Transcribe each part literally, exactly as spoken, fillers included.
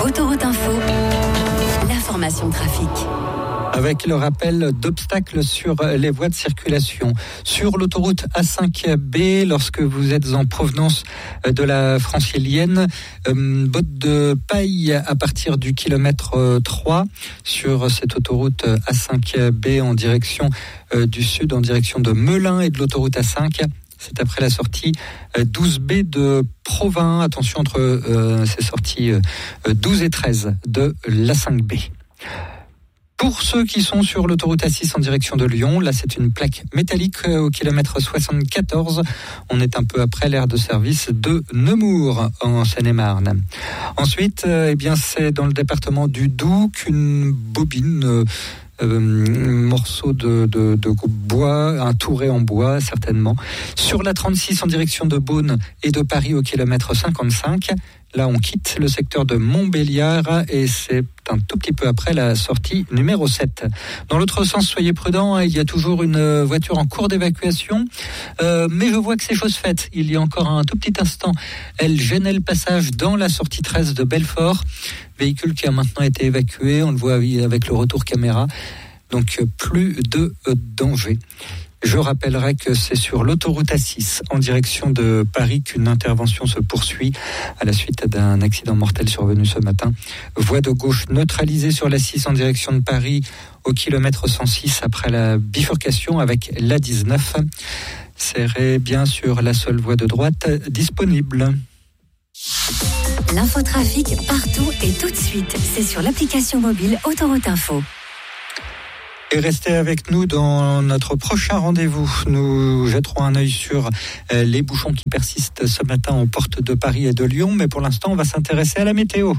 Autoroute Info, l'information trafic. Avec le rappel d'obstacles sur les voies de circulation. Sur l'autoroute A cinq B, lorsque vous êtes en provenance de la francilienne, euh, botte de paille à partir du kilomètre trois sur cette autoroute A cinq B en direction euh, du sud, en direction de Melun et de l'autoroute A cinq. C'est après la sortie douze B de Provins. Attention entre euh, ces sorties euh, douze et treize de l'A cinq B. Pour ceux qui sont sur l'autoroute A six en direction de Lyon, là c'est une plaque métallique au kilomètre soixante-quatorze. On est un peu après l'aire de service de Nemours en Seine-et-Marne. Ensuite, euh, eh bien c'est dans le département du Doubs qu'une bobine, euh, euh, morceau de, de, de bois, un touret en bois certainement, sur la trente-six en direction de Beaune et de Paris au kilomètre cinquante-cinq. Là, on quitte le secteur de Montbéliard et c'est un tout petit peu après la sortie numéro sept. Dans l'autre sens, soyez prudents, il y a toujours une voiture en cours d'évacuation, euh, mais je vois que c'est chose faite. Il y a encore un tout petit instant, elle gênait le passage dans la sortie treize de Belfort. Véhicule qui a maintenant été évacué, on le voit avec le retour caméra, donc plus de danger. Je rappellerai que c'est sur l'autoroute A six en direction de Paris qu'une intervention se poursuit à la suite d'un accident mortel survenu ce matin. Voie de gauche neutralisée sur l'A six en direction de Paris au kilomètre cent six après la bifurcation avec l'A dix-neuf. C'est bien sûr la seule voie de droite disponible. L'infotrafic partout et tout de suite, c'est sur l'application mobile Autoroute Info. Et restez avec nous dans notre prochain rendez-vous. Nous jetterons un œil sur les bouchons qui persistent ce matin aux portes de Paris et de Lyon. Mais pour l'instant, on va s'intéresser à la météo.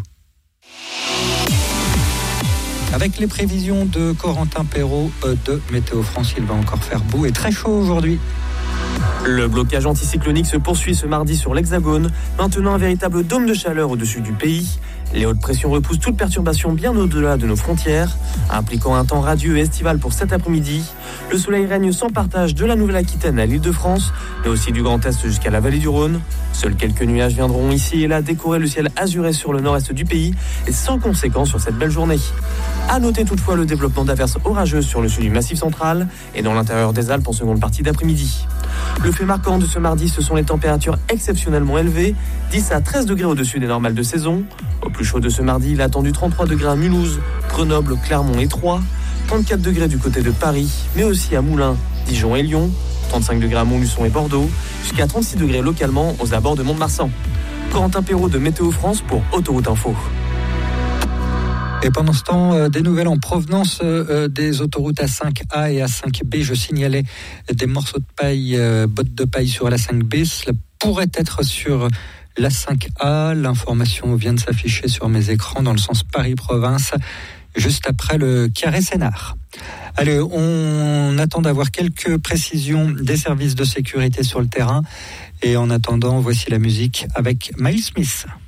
Avec les prévisions de Corentin Perrault de Météo France, il va encore faire beau et très chaud aujourd'hui. Le blocage anticyclonique se poursuit ce mardi sur l'Hexagone, maintenant un véritable dôme de chaleur au-dessus du pays. Les hautes pressions repoussent toute perturbation bien au-delà de nos frontières, impliquant un temps radieux et estival pour cet après-midi. Le soleil règne sans partage de la Nouvelle-Aquitaine à l'Île-de-France, mais aussi du Grand Est jusqu'à la vallée du Rhône. Seuls quelques nuages viendront ici et là décorer le ciel azuré sur le nord-est du pays et sans conséquence sur cette belle journée. À noter toutefois le développement d'averses orageuses sur le sud du Massif central et dans l'intérieur des Alpes en seconde partie d'après-midi. Le fait marquant de ce mardi, ce sont les températures exceptionnellement élevées, dix à treize degrés au-dessus des normales de saison. Au plus chaud de ce mardi, il a attendu trente-trois degrés à Mulhouse, Grenoble, Clermont et Troyes, trente-quatre degrés du côté de Paris, mais aussi à Moulins, Dijon et Lyon, trente-cinq degrés à Montluçon et Bordeaux, jusqu'à trente-six degrés localement aux abords de Mont-de-Marsan. Corentin Perrault de Météo France pour Autoroute Info. Et pendant ce temps, euh, des nouvelles en provenance euh, des autoroutes A cinq A et A cinq B. Je signalais des morceaux de paille, euh, bottes de paille sur l'A cinq B. Cela pourrait être sur l'A cinq A. L'information vient de s'afficher sur mes écrans dans le sens Paris-Province, juste après le carré Sénart. Allez, on attend d'avoir quelques précisions des services de sécurité sur le terrain. Et en attendant, voici la musique avec Miles Smith.